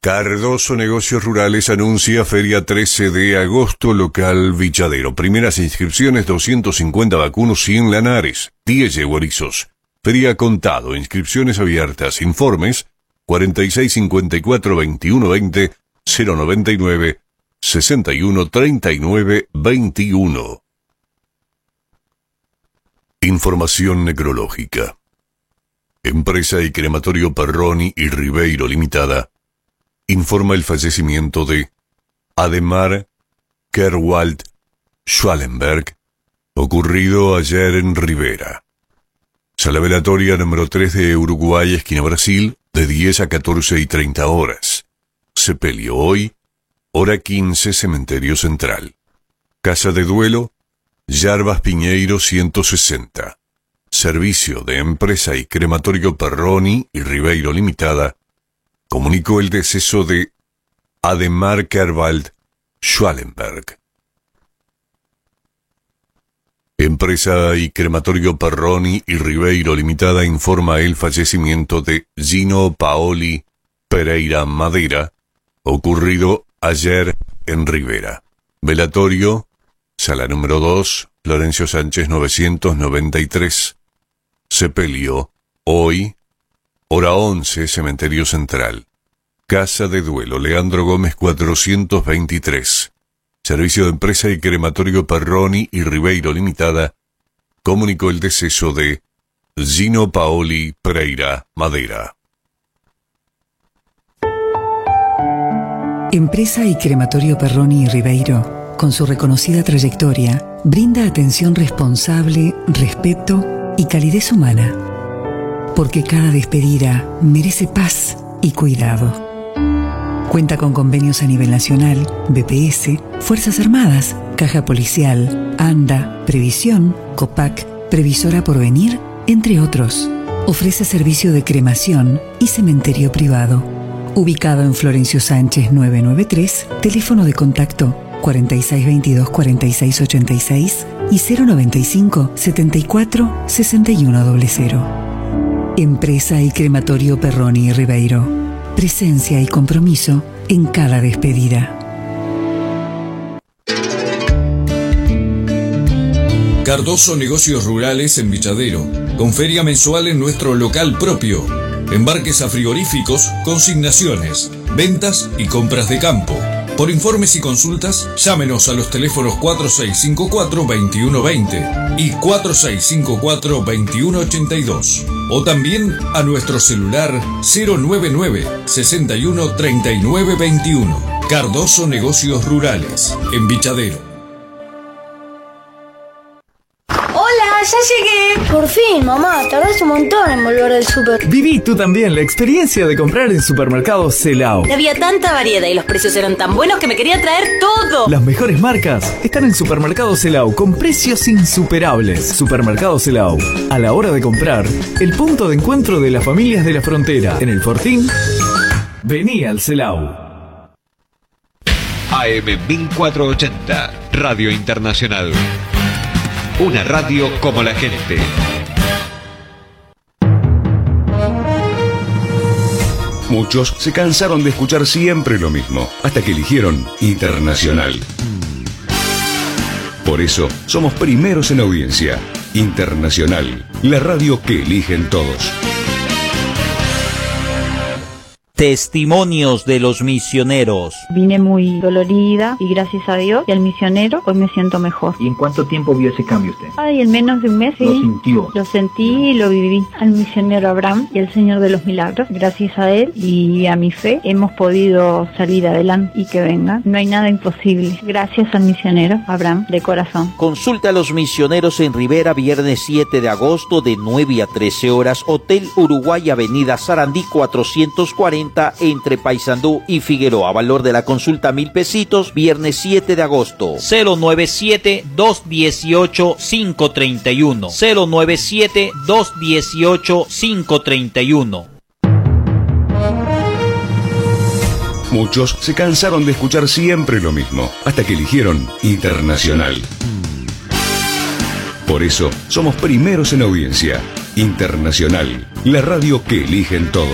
Cardoso Negocios Rurales anuncia Feria 13 de agosto local Vichadero. Primeras inscripciones 250 vacunos 100 lanares, 10 yeguerizos. Feria contado, inscripciones abiertas, informes 4654 2120 099 61 39 21. Información necrológica. Empresa y Crematorio Perroni y Ribeiro Limitada informa el fallecimiento de Ademar Kerwald Schwallenberg, ocurrido ayer en Rivera. Sala velatoria número 3 de Uruguay, esquina Brasil, de 10 a 14:30 horas. Sepelio hoy, hora 15, Cementerio Central. Casa de duelo, Yarbas Piñeiro 160. Servicio de Empresa y Crematorio Perroni y Ribeiro Limitada comunicó el deceso de Ademar Kerwald Schwallenberg. Empresa y Crematorio Perroni y Ribeiro Limitada informa el fallecimiento de Gino Paoli Pereira Madera, ocurrido ayer en Rivera. Velatorio, sala número 2, Florencio Sánchez 993. Sepelio, hoy, hora 11, Cementerio Central. Casa de duelo, Leandro Gómez 423. Servicio de Empresa y Crematorio Perroni y Ribeiro Limitada comunicó el deceso de Gino Paoli Pereira Madera. Empresa y Crematorio Perroni y Ribeiro, con su reconocida trayectoria, brinda atención responsable, respeto y calidez humana. Porque cada despedida merece paz y cuidado. Cuenta con convenios a nivel nacional, BPS, Fuerzas Armadas, Caja Policial, ANDA, Previsión, COPAC, Previsora Porvenir, entre otros. Ofrece servicio de cremación y cementerio privado. Ubicado en Florencio Sánchez 993, teléfono de contacto 4622-4686 y 095-74-6100. Empresa y Crematorio Perroni y Ribeiro. Presencia y compromiso en cada despedida. Cardoso Negocios Rurales en Vichadero, con feria mensual en nuestro local propio. Embarques a frigoríficos, consignaciones, ventas y compras de campo. Por informes y consultas, llámenos a los teléfonos 4654-2120 y 4654-2182. O también a nuestro celular 099-613921. Cardoso Negocios Rurales, en Vichadero. Ya llegué. Por fin, mamá, tardás un montón en volver del súper. Viví tú también la experiencia de comprar en Supermercados Celao. Había tanta variedad y los precios eran tan buenos que me quería traer todo. Las mejores marcas están en Supermercados Celao con precios insuperables. Supermercados Celao, a la hora de comprar, el punto de encuentro de las familias de la frontera. En el Fortín, vení al Celao. AM 1480, Radio Internacional. Una radio como la gente. Muchos se cansaron de escuchar siempre lo mismo, hasta que eligieron Internacional. Por eso, somos primeros en audiencia. Internacional, la radio que eligen todos. Testimonios de los misioneros. Vine muy dolorida y gracias a Dios y al misionero hoy me siento mejor. ¿Y en cuánto tiempo vio ese cambio usted? Ay, en menos de un mes, sí. ¿Lo sintió? Lo sentí y lo viví. Al misionero Abraham y al Señor de los Milagros, gracias a él y a mi fe, hemos podido salir adelante y que vengan. No hay nada imposible. Gracias al misionero Abraham, de corazón. Consulta a los misioneros en Rivera, viernes 7 de agosto de 9 a 13 horas. Hotel Uruguay, Avenida Sarandí 440, entre Paysandú y Figueroa. Valor de la consulta 1.000 pesitos, viernes 7 de agosto. 097-218-531. 097-218-531. Muchos se cansaron de escuchar siempre lo mismo, hasta que eligieron Internacional. Por eso, somos primeros en audiencia. Internacional, la radio que eligen todos.